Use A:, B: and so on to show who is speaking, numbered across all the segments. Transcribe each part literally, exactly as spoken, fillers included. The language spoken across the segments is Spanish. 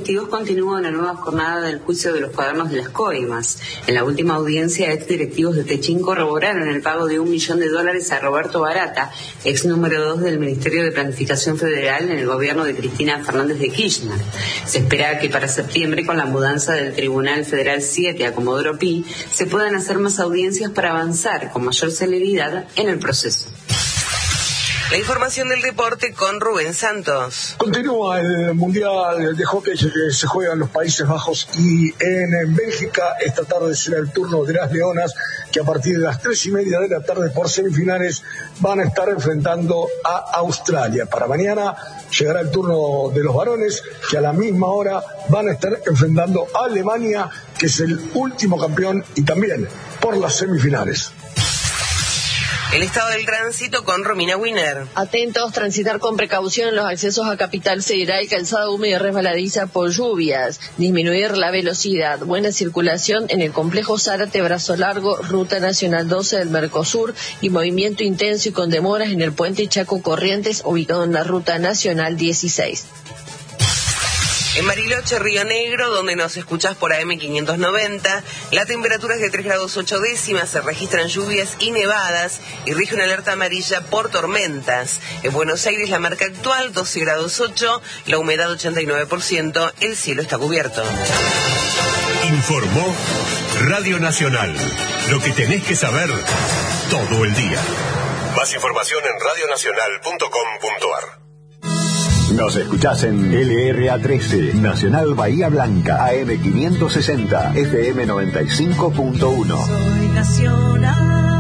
A: testigos continúa una nueva jornada del juicio de los cuadernos de las coimas. En la última audiencia, ex directivos de Techín corroboraron el pago de un millón de dólares a Roberto Barata, ex número dos del Ministerio de Planificación Federal en el gobierno de Cristina Fernández de Kirchner. Se espera que para septiembre, con la mudanza del Tribunal Federal siete a Comodoro Pi, se puedan hacer más audiencias para avanzar con mayor celeridad en el proceso.
B: La información del deporte con Rubén Santos.
C: Continúa el Mundial de Hockey que se juega en los Países Bajos y en, en Bélgica. Esta tarde será el turno de las Leonas, que a partir de las tres y media de la tarde por semifinales van a estar enfrentando a Australia. Para mañana llegará el turno de los varones, que a la misma hora van a estar enfrentando a Alemania, que es el último campeón y también por las semifinales.
B: El estado del tránsito con Romina Wiener.
D: Atentos, transitar con precaución en los accesos a Capital Federal, calzada húmeda y resbaladiza por lluvias. Disminuir la velocidad. Buena circulación en el complejo Zárate Brazo Largo, Ruta Nacional doce del Mercosur, y movimiento intenso y con demoras en el puente Chaco Corrientes, ubicado en la Ruta Nacional dieciséis.
B: En Bariloche, Río Negro, donde nos escuchás por A M quinientos noventa, la temperatura es de tres grados ocho décimas, se registran lluvias y nevadas y rige una alerta amarilla por tormentas. En Buenos Aires, la marca actual, doce grados ocho, la humedad ochenta y nueve por ciento, el cielo está cubierto.
E: Informó Radio Nacional. Lo que tenés que saber todo el día. Más información en radio nacional punto com punto a r.
F: Nos escuchás en L R A trece, Nacional Bahía Blanca, A M quinientos sesenta, F M noventa y cinco punto uno.
G: Soy nacional.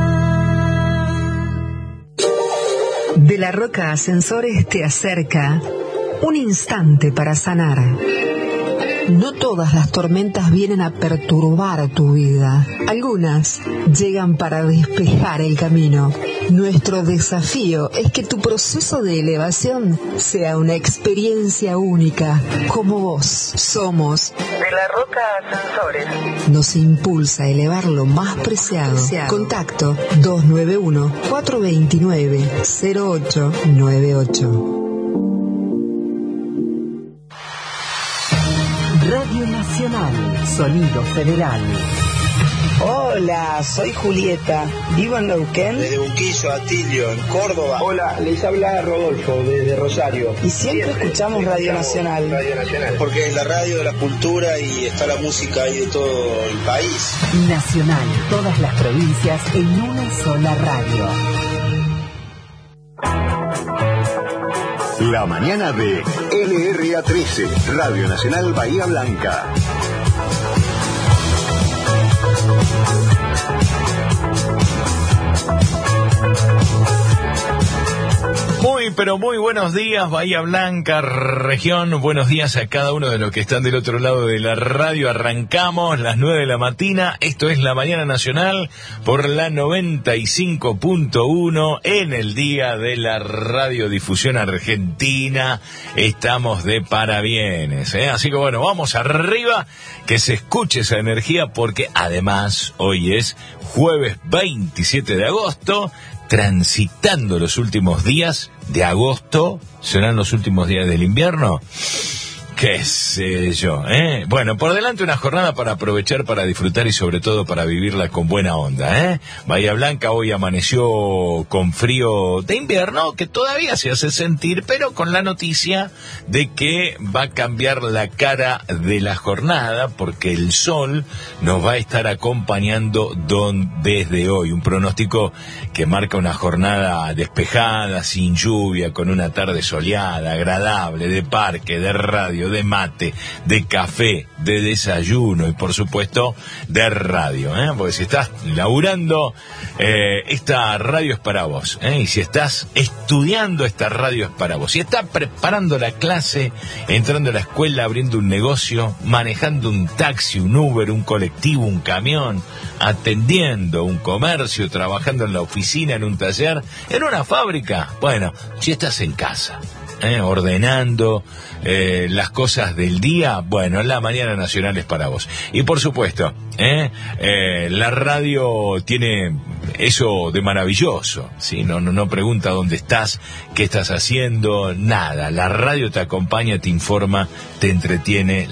H: De la Roca Ascensores te acerca un instante para sanar. No todas las tormentas vienen a perturbar tu vida. Algunas llegan para despejar el camino. Nuestro desafío es que tu proceso de elevación sea una experiencia única, como vos somos.
G: De la Roca Ascensores.
H: Nos impulsa a elevar lo más preciado. Contacto dos nueve uno, cuatro dos nueve, cero ocho nueve ocho. Radio Nacional, Sonido Federal.
I: Hola, soy Julieta, vivo en Neuquén.
J: Desde Buquillo, Atilio, en Córdoba.
K: Hola, les habla Rodolfo, desde Rosario.
I: Y siempre, siempre escuchamos Radio Nacional.
J: Radio Nacional. Porque es la radio de la cultura y está la música ahí de todo el país.
H: Nacional, todas las provincias en una sola radio.
F: La mañana de L R A trece, Radio Nacional Bahía Blanca.
L: Muy, pero muy buenos días, Bahía Blanca, región. Buenos días a cada uno de los que están del otro lado de la radio. Arrancamos las nueve de la mañana. Esto es La Mañana Nacional por la noventa y cinco punto uno en el día de la radiodifusión argentina. Estamos de parabienes, ¿eh? Así que bueno, vamos arriba, que se escuche esa energía, porque además hoy es jueves veintisiete de agosto. Transitando los últimos días de agosto. ¿Serán los últimos días del invierno? Qué sé yo, ¿eh? Bueno, por delante una jornada para aprovechar, para disfrutar y sobre todo para vivirla con buena onda, ¿eh? Bahía Blanca hoy amaneció con frío de invierno, que todavía se hace sentir, pero con la noticia de que va a cambiar la cara de la jornada, porque el sol nos va a estar acompañando don, desde hoy. Un pronóstico que marca una jornada despejada, sin lluvia, con una tarde soleada, agradable, de parque, de radio, de mate, de café, de desayuno y por supuesto de radio, ¿eh? Porque si estás laburando, eh, esta radio es para vos, ¿eh? Y si estás estudiando, esta radio es para vos. Si estás preparando la clase, entrando a la escuela, abriendo un negocio, manejando un taxi, un Uber, un colectivo, un camión, atendiendo un comercio, trabajando en la oficina, en un taller, en una fábrica, bueno, si estás en casa, ¿eh? ordenando eh, las cosas del día, bueno, La Mañana Nacional es para vos. Y por supuesto, ¿eh? Eh, la radio tiene eso de maravilloso, ¿sí? No, no, no pregunta dónde estás, qué estás haciendo, nada. La radio te acompaña, te informa, te entretiene.